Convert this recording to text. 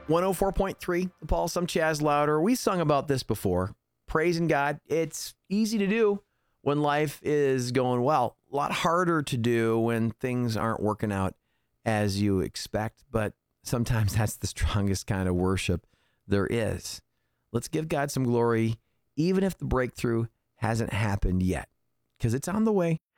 104.3, the Paul Some Chaz Louder. We sung about this before. Praising God. It's easy to do when life is going well. A lot harder to do when things aren't working out as you expect. But sometimes that's the strongest kind of worship there is. Let's give God some glory, even if the breakthrough hasn't happened yet, because it's on the way.